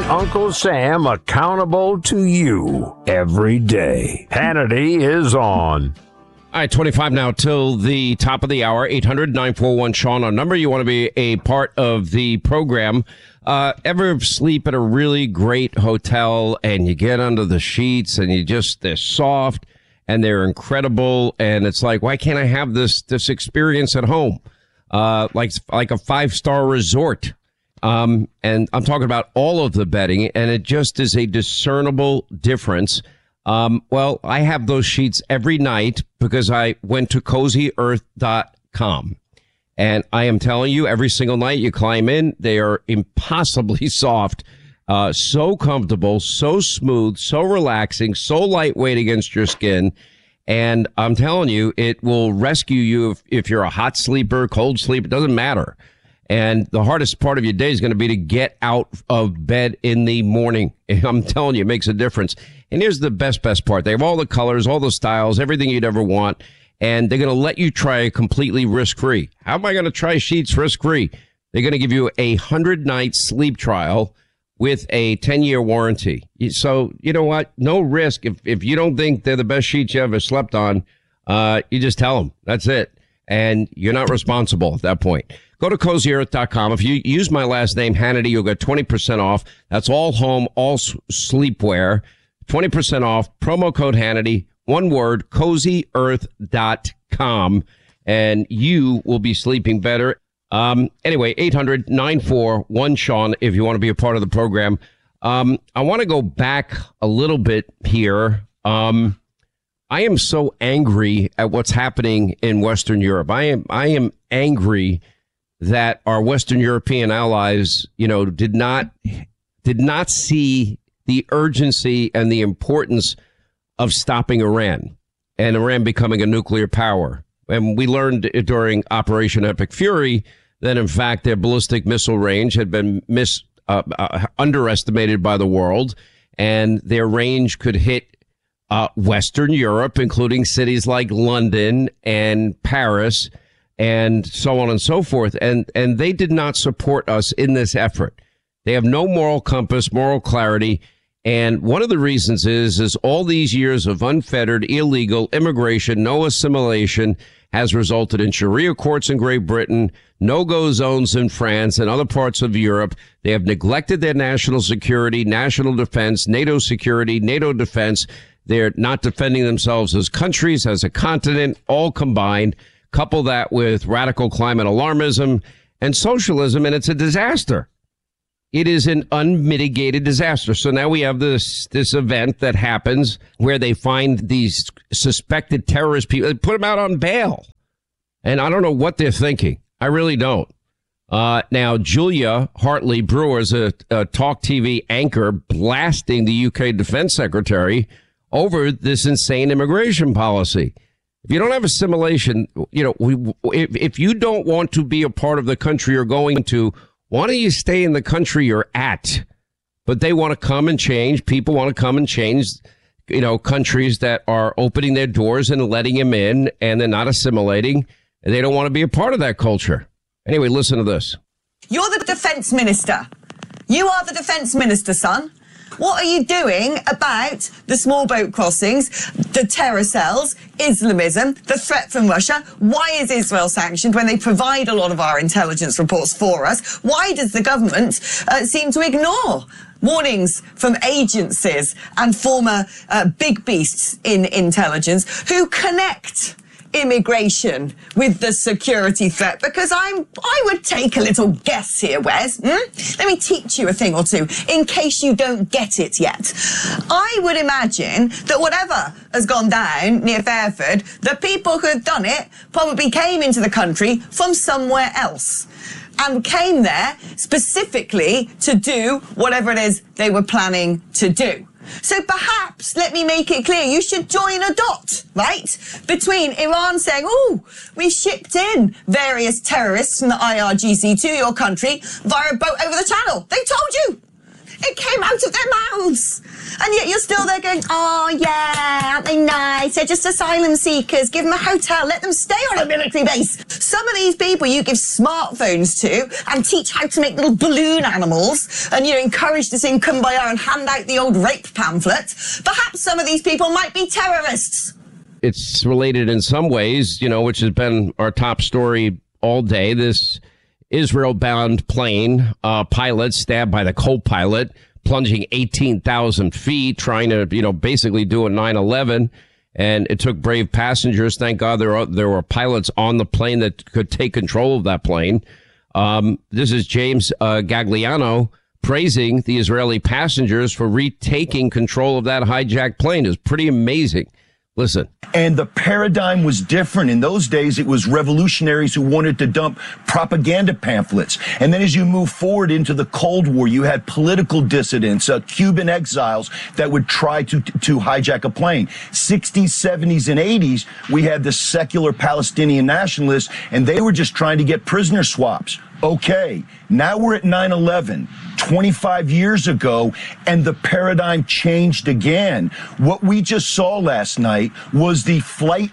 Uncle Sam accountable to you every day. Hannity is on. All right, 25 now till the top of the hour. 800-941-SEAN, our number. You want to be a part of the program. Ever sleep at a really great hotel and you get under the sheets and they're soft and they're incredible. And it's like, why can't I have this experience at home? Like a 5-star resort. And I'm talking about all of the bedding, and it just is a discernible difference. Well, I have those sheets every night because I went to CozyEarth.com. And I am telling you, every single night you climb in, they are impossibly soft, so comfortable, so smooth, so relaxing, so lightweight against your skin. And I'm telling you, it will rescue you if you're a hot sleeper, cold sleep, it doesn't matter. And the hardest part of your day is going to be to get out of bed in the morning. I'm telling you, it makes a difference. And here's the best part. They have all the colors, all the styles, everything you'd ever want. And they're going to let you try it completely risk-free. How am I going to try sheets risk-free? They're going to give you a 100-night sleep trial with a 10-year warranty. So, you know what? No risk. If you don't think they're the best sheets you ever slept on, you just tell them. That's it. And you're not responsible at that point. Go to CozyEarth.com. If you use my last name, Hannity, you'll get 20% off. That's all home, all sleepwear. 20% off. Promo code Hannity. One word, CozyEarth.com. And you will be sleeping better. Anyway, 800-941-SEAN if you want to be a part of the program. I want to go back a little bit here. I am so angry at what's happening in Western Europe. I am angry that our Western European allies, did not see the urgency and the importance of stopping Iran and Iran becoming a nuclear power. And we learned during Operation Epic Fury that, in fact, their ballistic missile range had been underestimated by the world, and their range could hit Western Europe, including cities like London and Paris, and so on and so forth. And they did not support us in this effort. They have no moral compass, moral clarity. And one of the reasons is all these years of unfettered, illegal immigration, no assimilation, has resulted in Sharia courts in Great Britain, no-go zones in France and other parts of Europe. They have neglected their national security, national defense, NATO security, NATO defense. They're not defending themselves as countries, as a continent, all combined. Couple that with radical climate alarmism and socialism, and it's a disaster. It is an unmitigated disaster. So now we have this event that happens where they find these suspected terrorist people, put them out on bail. And I don't know what they're thinking. I really don't. Now, Julia Hartley-Brewer is a Talk TV anchor blasting the UK Defense Secretary over this insane immigration policy. If you don't have assimilation, if you don't want to be a part of the country you're going to, why don't you stay in the country you're at? But they want to come and change. People want to come and change, countries that are opening their doors and letting them in, and they're not assimilating. And they don't want to be a part of that culture. Anyway, listen to this. You're the defense minister. You are the defense minister, son. What are you doing about the small boat crossings, the terror cells, Islamism, the threat from Russia? Why is Israel sanctioned when they provide a lot of our intelligence reports for us? Why does the government seem to ignore warnings from agencies and former big beasts in intelligence who connect immigration with the security threat? Because I would take a little guess here, Wes. Let me teach you a thing or two in case you don't get it yet. I would imagine that whatever has gone down near Fairford, the people who have done it probably came into the country from somewhere else and came there specifically to do whatever it is they were planning to do. So perhaps, let me make it clear, you should join a dot, right, between Iran saying, oh, we shipped in various terrorists from the IRGC to your country via a boat over the channel. They told you. It came out of their mouths. And And yet you're still there going, oh, yeah, aren't they nice? They're just asylum seekers. Give them a hotel. Let them stay on a military base. Some of these people you give smartphones to and teach how to make little balloon animals and, encourage to sing Kumbaya and hand out the old rape pamphlet. Perhaps some of these people might be terrorists. It's related in some ways, which has been our top story all day. This Israel-bound plane, pilot stabbed by the co-pilot, plunging 18,000 feet, trying to, basically do a 9/11. And it took brave passengers. Thank God there were pilots on the plane that could take control of that plane. This is James Gagliano praising the Israeli passengers for retaking control of that hijacked plane. It's pretty amazing. Listen. And the paradigm was different. In those days, it was revolutionaries who wanted to dump propaganda pamphlets. And then as you move forward into the Cold War, you had political dissidents, Cuban exiles that would try to hijack a plane. 60s, 70s, and 80s, we had the secular Palestinian nationalists, and they were just trying to get prisoner swaps. Okay, now we're at 9/11, 25 years ago, and the paradigm changed again. What we just saw last night was the Flight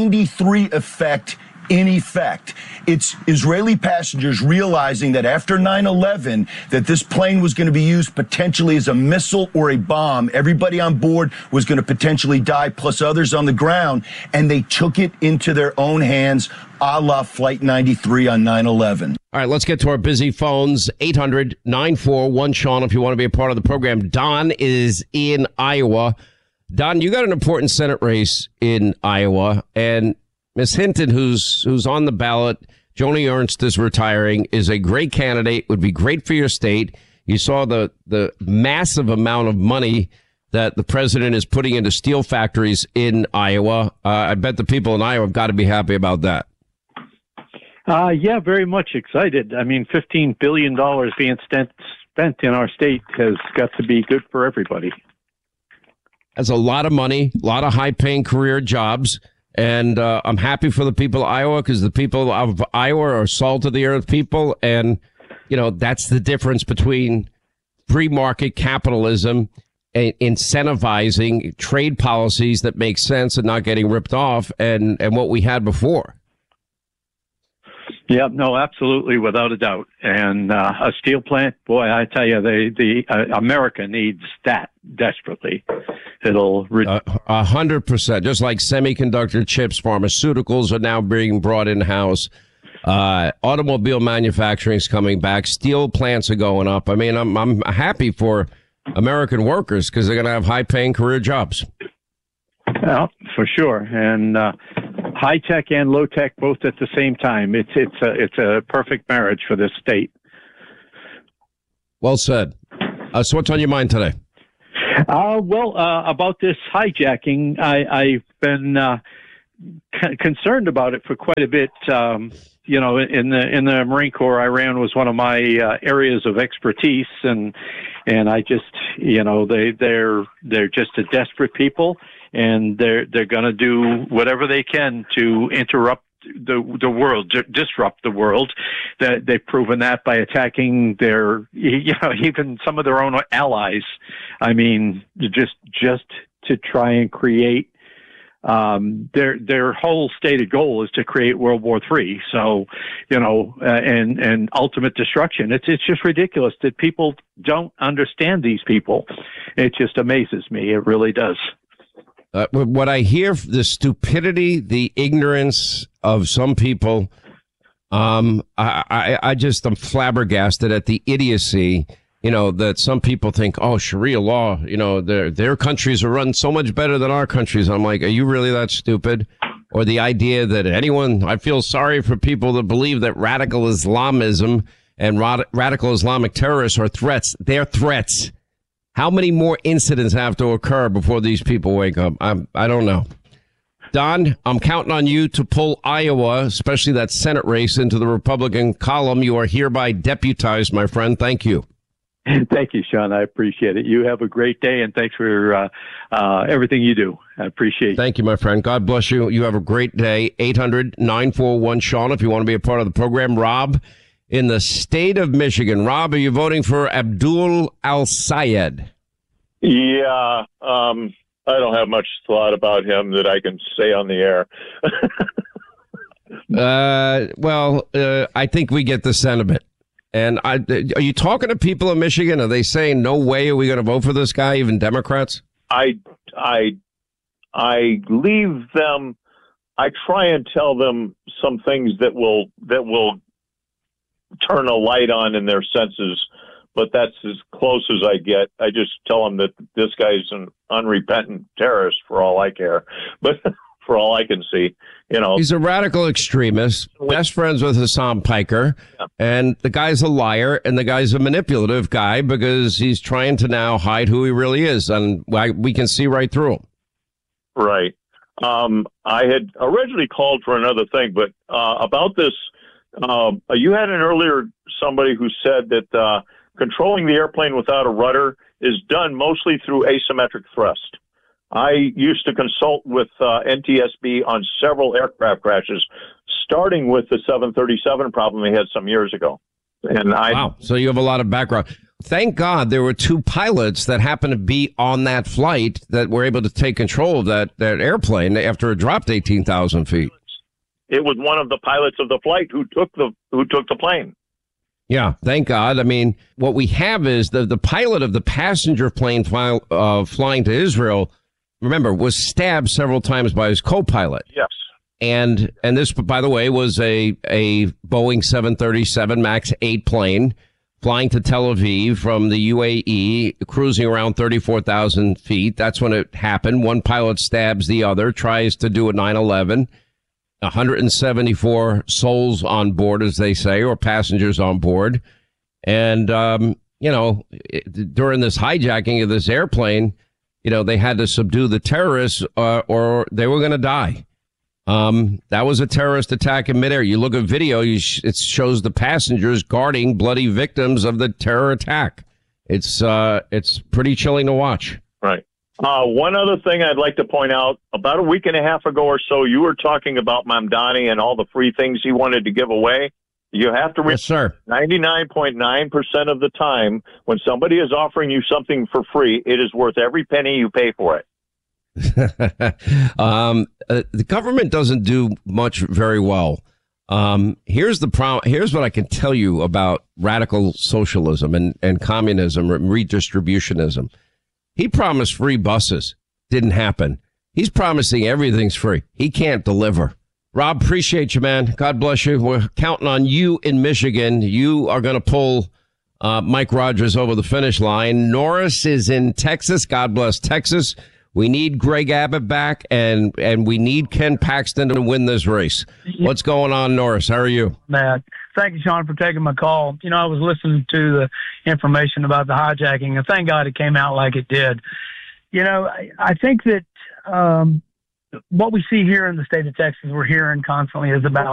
93 effect in effect. It's Israeli passengers realizing that after 9/11, that this plane was going to be used potentially as a missile or a bomb. Everybody on board was going to potentially die, plus others on the ground, and they took it into their own hands, a la Flight 93 on 9/11. All right, let's get to our busy phones. 800-941-SEAN if you want to be a part of the program. Don is in Iowa. Don, you got an important Senate race in Iowa, and Ms. Hinton, who's on the ballot, Joni Ernst is retiring, is a great candidate, would be great for your state. You saw the massive amount of money that the president is putting into steel factories in Iowa. I bet the people in Iowa have got to be happy about that. Yeah, very much excited. I mean, $15 billion being spent in our state has got to be good for everybody. That's a lot of money, a lot of high-paying career jobs. And I'm happy for the people of Iowa because the people of Iowa are salt-of-the-earth people. And, that's the difference between free market capitalism and incentivizing trade policies that make sense and not getting ripped off and what we had before. Yeah, no, absolutely, without a doubt. And a steel plant, boy, I tell you, America needs that desperately. It'll 100%, just like semiconductor chips, pharmaceuticals are now being brought in-house. Automobile manufacturing is coming back. Steel plants are going up. I mean, I'm happy for American workers because they're going to have high-paying career jobs. Yeah, for sure. And high tech and low tech both at the same time. It's a perfect marriage for this state. Well said. So what's on your mind today? About this hijacking, I've been concerned about it for quite a bit. In the Marine Corps, Iran was one of my areas of expertise, and I just, they're just a desperate people, and they're going to do whatever they can to interrupt the world, disrupt the world. That they've proven that by attacking their, even some of their own allies. I mean, just to try and create their whole stated goal is to create World War III. So, and ultimate destruction. It's just ridiculous that people don't understand these people. It just amazes me. It really does. What I hear, the stupidity, the ignorance of some people, I'm flabbergasted at the idiocy, that some people think, oh, Sharia law, their countries are run so much better than our countries. I'm like, are you really that stupid? Or the idea that I feel sorry for people that believe that radical Islamism and radical Islamic terrorists are threats. They're threats. How many more incidents have to occur before these people wake up? I don't know. Don, I'm counting on you to pull Iowa, especially that Senate race, into the Republican column. You are hereby deputized, my friend. Thank you. Thank you, Sean. I appreciate it. You have a great day, and thanks for everything you do. I appreciate it. Thank you, my friend. God bless you. You have a great day. 800-941-SEAN if you want to be a part of the program. Rob in the state of Michigan. Rob, are you voting for Abdul Al-Sayed? Yeah, I don't have much thought about him that I can say on the air. I think we get the sentiment. And are you talking to people in Michigan? Are they saying, no way are we going to vote for this guy, even Democrats? I leave them. I try and tell them some things that will turn a light on in their senses, but that's as close as I get. I just tell them that this guy's an unrepentant terrorist for all I care, but for all I can see, he's a radical extremist, best friends with Hassan Piker, and the guy's a liar, and the guy's a manipulative guy because he's trying to now hide who he really is, and we can see right through him. Right. I had originally called for another thing, but about this, you had an earlier somebody who said that controlling the airplane without a rudder is done mostly through asymmetric thrust. I used to consult with NTSB on several aircraft crashes, starting with the 737 problem they had some years ago. And wow, so you have a lot of background. Thank God there were two pilots that happened to be on that flight that were able to take control of that airplane after it dropped 18,000 feet. It was one of the pilots of the flight who took the plane. Yeah, thank God. I mean, what we have is the pilot of the passenger plane flying to Israel, remember, was stabbed several times by his co-pilot. Yes. And this, by the way, was a Boeing 737 MAX 8 plane flying to Tel Aviv from the UAE, cruising around 34,000 feet. That's when it happened. One pilot stabs the other, tries to do a 9/11. 174 souls on board, as they say, or passengers on board. And, during this hijacking of this airplane, they had to subdue the terrorists or they were going to die. That was a terrorist attack in midair. You look at video, it shows the passengers guarding bloody victims of the terror attack. It's pretty chilling to watch. Right. One other thing I'd like to point out, about a week and a half ago or so, you were talking about Mamdani and all the free things he wanted to give away. You have to yes, sir. 99.9% of the time, when somebody is offering you something for free, it is worth every penny you pay for it. The government doesn't do much very well. Here's the problem. Here's what I can tell you about radical socialism and communism and redistributionism. He promised free buses. Didn't happen. He's promising everything's free. He can't deliver. Rob, appreciate you, man. God bless you. We're counting on you in Michigan. You are going to pull Mike Rogers over the finish line. Norris is in Texas. God bless Texas. We need Greg Abbott back, and we need Ken Paxton to win this race. What's going on, Norris? How are you? Matt, thank you, Sean, for taking my call. I was listening to the information about the hijacking, and thank God it came out like it did. I think that what we see here in the state of Texas, we're hearing constantly is about